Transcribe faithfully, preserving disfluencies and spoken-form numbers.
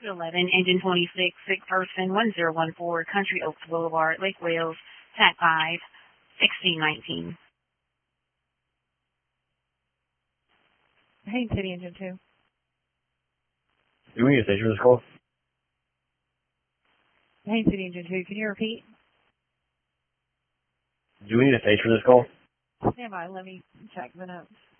eleven, engine twenty-six, sick person, one zero one four, Country Oaks Boulevard, Lake Wales, T A C five, sixteen nineteen. Haines City, engine two. Do we need a station for this call? Haines City, engine two. Can you repeat? Do we need a station for this call? Stand by. Let me check the notes.